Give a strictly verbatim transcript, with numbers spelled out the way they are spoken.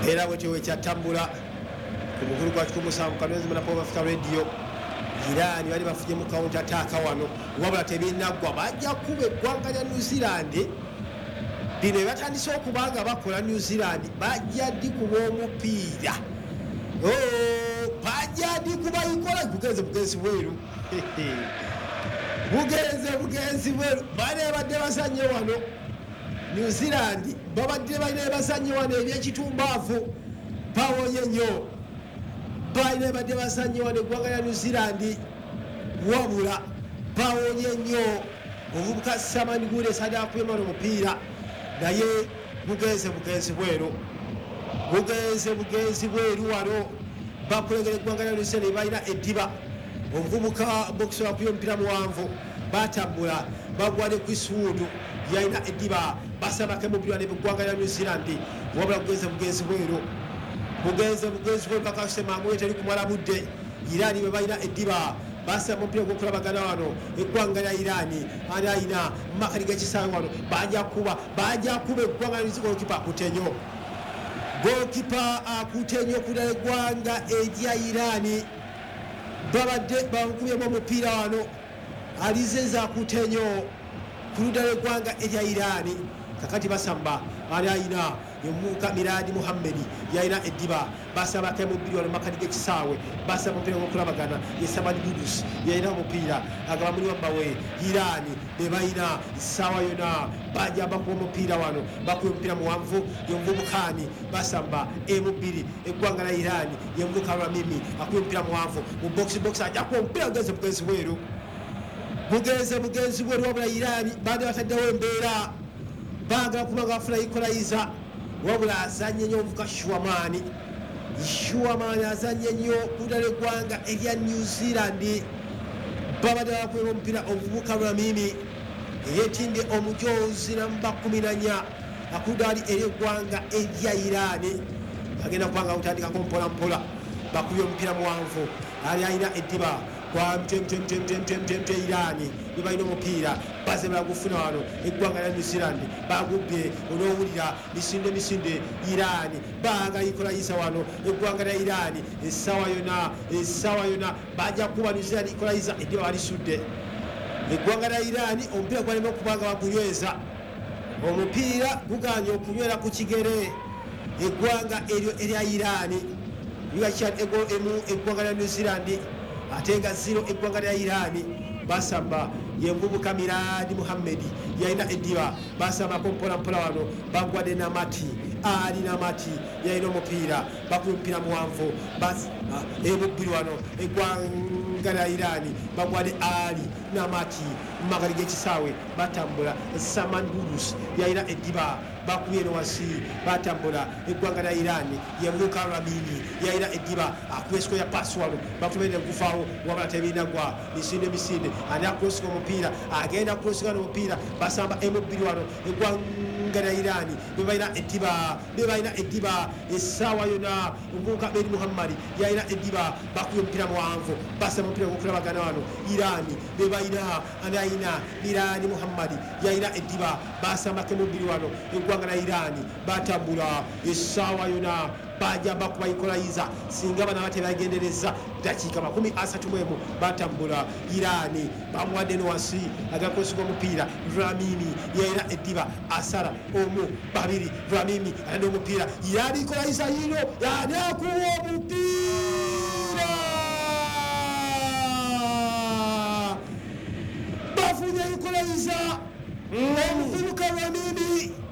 era bwetyo wekyatambula ku mukulu gwa kikumi musanvu Kanowezi Munapo Africa Radio. Iran bali bafuje mu counter attack wano wabula tebinaggwa bajja kuba eggwanga lya New Zealand. Bino batandise okubanga bakola New Zealand bajja ddi kuba omupiira bajja ddi kuba ikola bugenze bugenzi bweru bugenze bugenzi bweru bane badde basanye wano New Zealand babadde bane basanye wano ebyekitumbavu bawoye nnyo bane badde basanye wano eggwanga lya New Zealand wabula bawoye nnyo omuvubuka Samani Gule sajja kwemala omupiira naye bugenze bugenzi bweru bugenze bugenzi bweru wano bakulengera eggwanga lya New Zealand balina eddiba omuvubuka bokusobola kuyo omupiira muwanvu batambula bagwane ku isuudu yalina eddiba basabake mupiira neggwanga lya New Zealand wabula bugenze bugenzi bweru bugenze bugenzi bweru kakase mangu teri kumala budde Irani bwe balina eddiba basa mupiira gwokulabagana wano eggwanga lya Irani ani alina makali g'ekisaawe wano bajja kuba bajja kuba eggwanga lya golikipa akutenyo golikipa akutenyo kudala eggwanga erya Irani babadde bakubyemu omupiira wano alizeza akutenyo kuludala eggwanga erya Irani kakati basamba ani alina yomuka Miradi Muhammad yalina eddiba basabake mupiira wano makali g'ekisaawe basaba omupiira gwokulabagana Samani Gudus yalina omupiira agaba muli wambawe Irani bebalina essaawa yona bajja bakuba omupiira wano bakuba omupiira muwanvu yomuvubukani basamba emubiri eggwanga lya Irani yomuvubuka Lwamimi akuba omupiira muwanvu mu box box ajja kuba omupiira bugenze bugenzi bweru bugenze bugenzi bweru wabula Irani bade bataddewo embeera baagala kuba nga bafuna equalizer wabula azanye nnyo omuvubuka Shuamani Shuamani azanye nnyo kudala eggwanga erya New Zealand babadde bakuba omupiira omuvubuka Lwamimi eyetinde omujozi namba kumi na nnya akudali eri eggwanga erya Irani bagenda kubanga kutandikako mpola mpola bakubye omupiira muwanvu ali alina eddiba kwa mtemtemtemtemtemtemte Irani bebalina omupiira baze bagufuna wano eggwanga lya New Zealand bagubye olwowulira misinde misinde Irani banga ikolayisa wano eggwanga lya Irani essaawa yona essaawa yona bajja kuba New Zealand ikolayisa eddiba balisudde eggwanga lya Irani omupiira gwalina okubanga bagunyweza omupiira guganye okunywera ku kigere eggwanga eryo erya Irani bibakyali emu eggwanga lya New Zealand ate nga ziro eggwanga lya Irani basamba yenvubuka Miradi Muhammad yalina eddiba basambako mpola mpola wano bagwadde namati ali namati yalina omupiira bakuba omupiira muwanvu emubbiri wano eggwanga lya Irani bagwadde ali namati mumagali g'ekisaawe batambula Samani Gudus yalina eddiba bakubye no wasi batambula eggwanga lya Irani yemuvubuka Lwamimi yalina eddiba akwesiko ya pasi wano bakubere gufaawo wabula tebinagwa misinde misinde ani akwesika omupiira agenda kwesika n'omupiira basamba emubbiri wano eggwanga lya Irani bebalina eddiba bebalina eddiba essaawa yona omuvubuka Miradi Muhammad yalina eddiba bakubye omupiira muwanvu basamba omupiira gwokulabagana wano Irani bebalina ani alina Miradi Muhammad yalina eddiba basambako emubbiri wano eggwanga lya Irani batambula essaawa yona bajja bakuba equalizer singa bana batebagendereza dakiika makumi asatu mu emu batambula Irani bamuwadde no wansi agakwesibwa omupiira Lwamimi yalina eddiba asala omu babiri Lwamimi alina omupiira Irani equalizer yino yani akuwa omupiira bafunye equalizer omuvubuka Lwamimi